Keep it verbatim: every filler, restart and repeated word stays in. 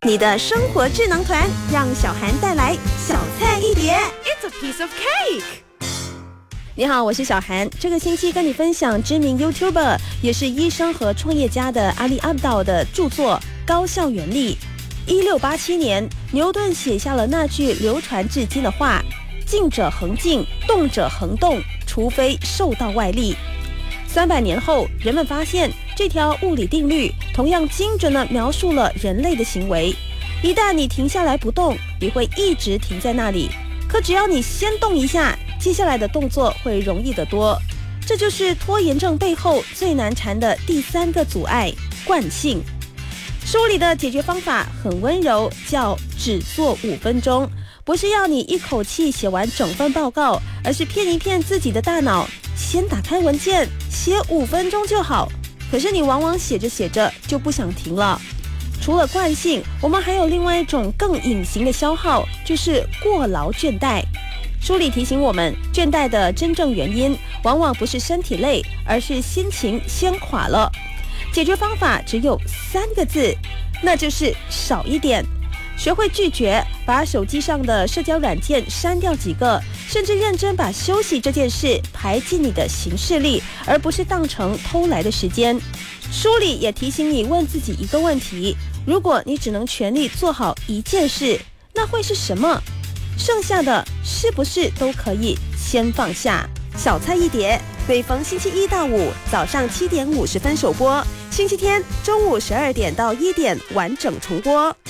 你的生活智囊团，让小涵带来小菜一碟。 It's a piece of cake。 你好，我是小涵。这个星期跟你分享知名 YouTuber， 也是医生和创业家的阿里阿道的著作《高效原理》。一六八七年，牛顿写下了那句流传至今的话：“静者恒静，动者恒动，除非受到外力。”三百年后，人们发现这条物理定律同样精准地描述了人类的行为。一旦你停下来不动，你会一直停在那里。可只要你先动一下，接下来的动作会容易得多。这就是拖延症背后最难缠的第三个阻碍——惯性。书里的解决方法很温柔，叫只做五分钟，不是要你一口气写完整份报告，而是骗一骗自己的大脑，先打开文件，写五分钟就好。可是你往往写着写着就不想停了。除了惯性，我们还有另外一种更隐形的消耗，就是过劳倦怠。书里提醒我们，倦怠的真正原因往往不是身体累，而是心情先垮了。解决方法只有三个字，那就是少一点。学会拒绝，把手机上的社交软件删掉几个，甚至认真把休息这件事排进你的行事历，而不是当成偷来的时间。书里也提醒你问自己一个问题：如果你只能全力做好一件事，那会是什么？剩下的是不是都可以先放下？小菜一碟，每逢星期一到五早上七点五十分首播，星期天中午十二点到一点完整重播。